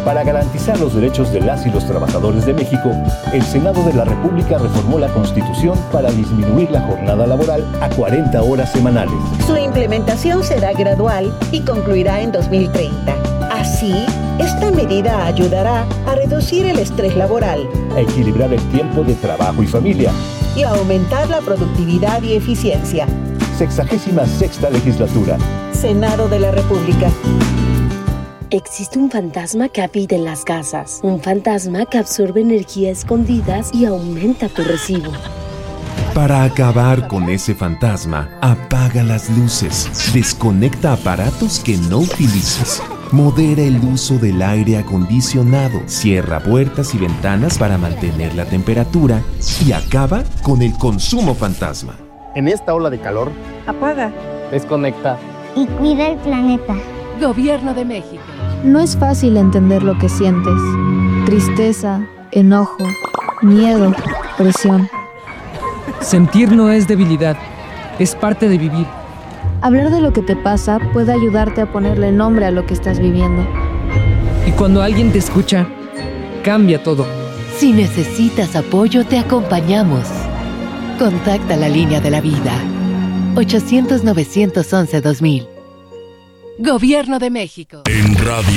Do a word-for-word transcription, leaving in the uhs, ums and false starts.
Para garantizar los derechos de las y los trabajadores de México, el Senado de la República reformó la Constitución para disminuir la jornada laboral a cuarenta horas semanales. Su implementación será gradual y concluirá en dos mil treinta. Así, esta medida ayudará a reducir el estrés laboral, a equilibrar el tiempo de trabajo y familia y a aumentar la productividad y eficiencia. Sexagésima sexta legislatura. Senado de la República. Existe un fantasma que habita en las casas, un fantasma que absorbe energía escondidas y aumenta tu recibo. Para acabar con ese fantasma, apaga las luces, desconecta aparatos que no utilices, modera el uso del aire acondicionado, cierra puertas y ventanas para mantener la temperatura y acaba con el consumo fantasma. En esta ola de calor, apaga, desconecta y cuida el planeta. Gobierno de México. No es fácil entender lo que sientes. Tristeza, enojo, miedo, presión. Sentir no es debilidad, es parte de vivir. Hablar de lo que te pasa puede ayudarte a ponerle nombre a lo que estás viviendo. Y cuando alguien te escucha, cambia todo. Si necesitas apoyo, te acompañamos. Contacta la línea de la vida. ochocientos, novecientos once, dos mil. Gobierno de México. En Radio